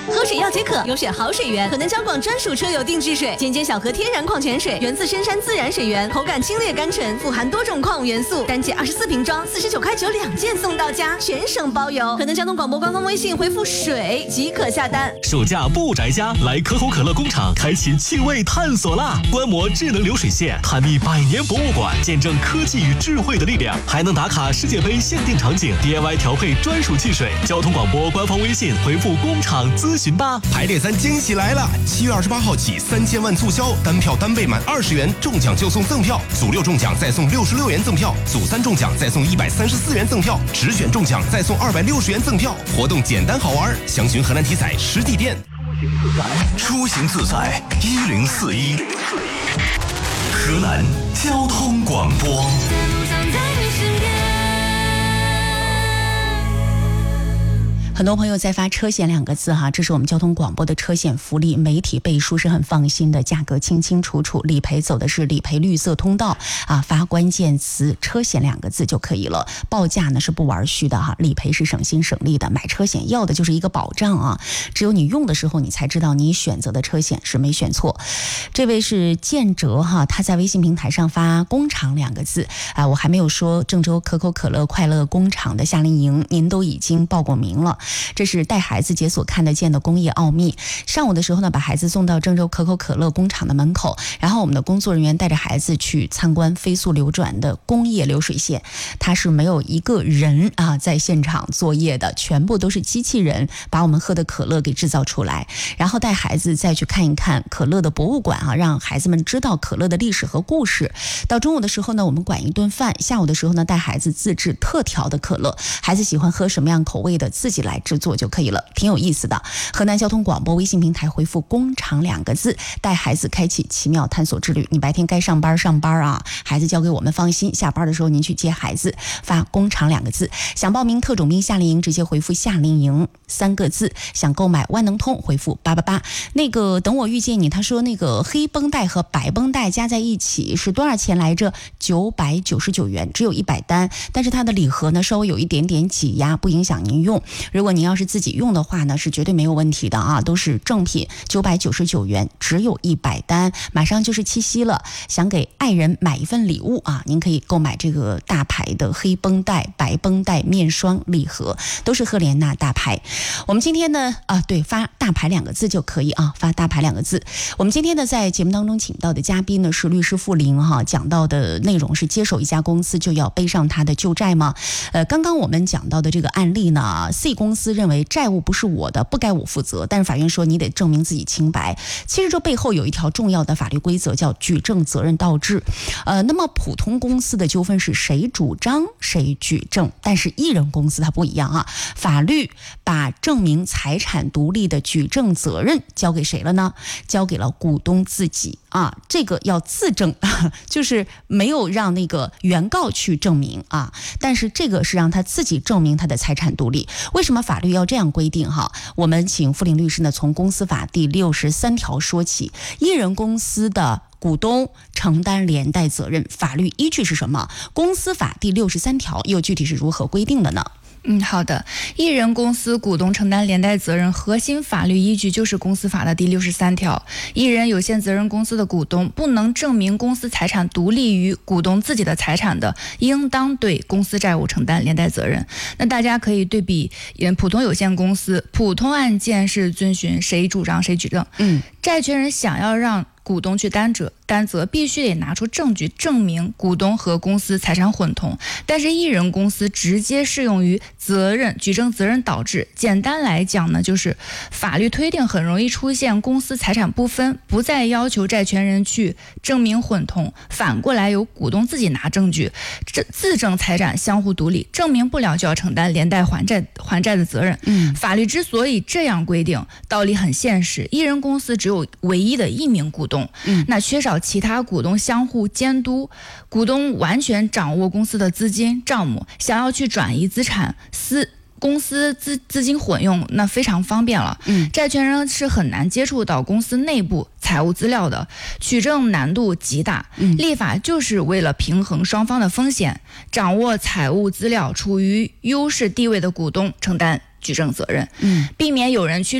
喝水要解渴，有选好水源，可能交广专属车友定制水，间小河天然矿泉水，源自深山自然水源，口感清冽甘醇，富含多种矿物元素，单件24瓶装，49块92件送到家，全省包邮。可能交通广播官方微信回复水即可下单。 暑假不宅家，来可口可乐工厂开启趣味探索啦！观摩智能流水线，探秘100年博物馆，见证科技与智慧的力量，还能打卡世界杯限定场景 ，DIY 调配专属汽水。交通广播官方微信回复工厂咨询吧。 排列3惊喜来了！7月28号起3000万促销，单票单倍满20元，中奖就送赠票，组6中奖再送66元赠票，组3中奖再送134元赠票，直选中奖再送260元赠票。活动简单好玩，详询河南体彩实体店。 出行自在1041，河南交通广播。 很多朋友在发车险2个字哈，这是我们交通广播的车险福利，媒体背书是很放心的，价格清清楚楚，理赔走的是理赔绿色通道啊，发关键词车险2个字就可以了，报价呢是不玩虚的哈，理赔是省心省力的，买车险要的就是一个保障啊，只有你用的时候你才知道你选择的车险是没选错。这位是建哲哈，他在微信平台上发工厂2个字啊，我还没有说郑州可口可乐快乐工厂的夏令营您都已经报过名了。这是带孩子解锁看得见的工业奥秘。上午的时候呢，把孩子送到郑州可口可乐工厂的门口，然后我们的工作人员带着孩子去参观飞速流转的工业流水线。它是没有一个人啊在现场作业的，全部都是机器人把我们喝的可乐给制造出来。然后带孩子再去看一看可乐的博物馆啊，让孩子们知道可乐的历史和故事。到中午的时候呢，我们管一顿饭，下午的时候呢，带孩子自制特调的可乐，孩子喜欢喝什么样口味的，自己来制作就可以了，挺有意思的。河南交通广播微信平台回复工厂2个字，带孩子开启奇妙探索之旅。你白天该上班啊，孩子交给我们放心，下班的时候您去接孩子，发工厂2个字。想报名特种兵夏令营，直接回复夏令营3个字。想购买万能通，回复888。那个等我遇见你，他说那个黑绷带和白绷带加在一起是多少钱来着？999元，只有100单，但是它的礼盒呢稍微有一点点挤压，不影响您用。如果您要是自己用的话呢，是绝对没有问题的啊，都是正品，999元，只有100单，马上就是七夕了，想给爱人买一份礼物啊，您可以购买这个大牌的黑绷带、白绷带面霜礼盒，都是赫莲娜大牌。我们今天呢对，发大牌2个字就可以啊，发大牌2个字。我们今天呢在节目当中请到的嘉宾呢是律师傅林哈，讲到的内容是接手一家公司就要背上他的旧债吗？刚刚我们讲到的这个案例呢 ，C 公司认为债务不是我的，不该我负责，但是法院说你得证明自己清白。其实这背后有一条重要的法律规则叫举证责任倒置。那么普通公司的纠纷是谁主张谁举证，但是艺人公司它不一样啊，法律把证明财产独立的举证责任交给谁了呢？交给了股东自己啊，这个要自证，就是没有让那个原告去证明啊，但是这个是让他自己证明他的财产独立。为什么法律要这样规定哈？我们请傅林律师呢从公司法第63条说起，艺人公司的股东承担连带责任，法律依据是什么？公司法第63条又具体是如何规定的呢？ 好的，艺人公司股东承担连带责任核心法律依据就是公司法的第63条。艺人有限责任公司的股东不能证明公司财产独立于股东自己的财产的，应当对公司债务承担连带责任。那大家可以对比普通有限公司，普通案件是遵循谁主张谁举证。债权人想要让股东去担责，必须得拿出证据证明股东和公司财产混同。但是艺人公司直接适用于举证责任导致。简单来讲呢，就是法律推定很容易出现公司财产不分，不再要求债权人去证明混同，反过来由股东自己拿证据，自证财产相互独立，证明不了就要承担连带还债的责任。法律之所以这样规定，道理很现实，艺人公司只有唯一的1名股东，那缺少其他股东相互监督，股东完全掌握公司的资金账目，想要去转移资产公司资金混用，那非常方便了。债权人是很难接触到公司内部财务资料的，取证难度极大。立法就是为了平衡双方的风险，掌握财务资料处于优势地位的股东承担举证责任，避免有人去